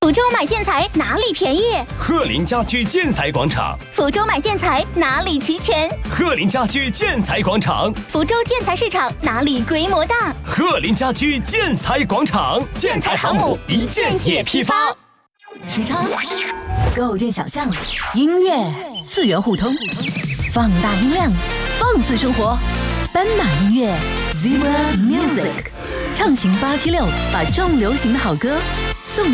福州买建材哪里便宜？ 鹤林家居建材广场。 福州买建材哪里齐全？ 鹤林家居建材广场。 福州建材市场哪里规模大？ 鹤林家居建材广场。建材航母一件也批发。 时差构建想象，音乐次元互通，放大音量，放肆生活。斑马音乐 Zebra Music 畅行876，把重流行的好歌送